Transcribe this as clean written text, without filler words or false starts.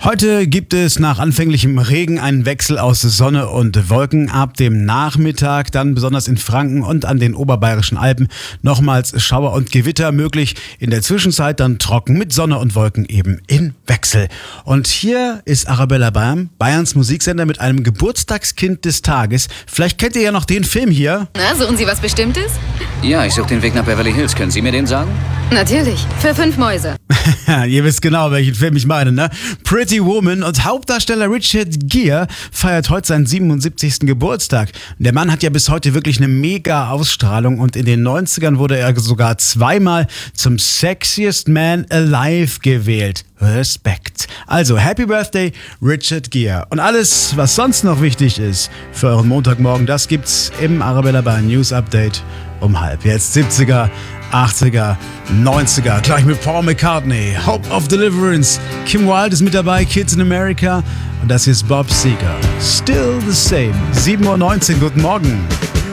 Heute gibt es nach anfänglichem Regen einen Wechsel aus Sonne und Wolken. Ab dem Nachmittag dann besonders in Franken und an den oberbayerischen Alpen nochmals Schauer und Gewitter möglich. In der Zwischenzeit dann trocken mit Sonne und Wolken eben in Wechsel. Und hier ist Arabella Bayern, Bayerns Musiksender mit einem Geburtstagskind des Tages. Vielleicht kennt ihr ja noch den Film hier. Na, suchen Sie was Bestimmtes? Ja, ich suche den Weg nach Beverly Hills. Können Sie mir den sagen? Natürlich. Für 5 Mäuse. Ihr wisst genau, welchen Film ich meine, ne? Pretty Woman, und Hauptdarsteller Richard Gere feiert heute seinen 77. Geburtstag. Der Mann hat ja bis heute wirklich eine mega Ausstrahlung und in den 90ern wurde er sogar zweimal zum Sexiest Man Alive gewählt. Respekt. Also, Happy Birthday, Richard Gere. Und alles, was sonst noch wichtig ist für euren Montagmorgen, das gibt's im Arabella Bayern News Update um halb. Jetzt 70er, 80er, 90er, gleich mit Paul McCartney, Hope of Deliverance. Kim Wilde ist mit dabei, Kids in America. Und das hier ist Bob Seger. Still the same. 7:19 Uhr, guten Morgen.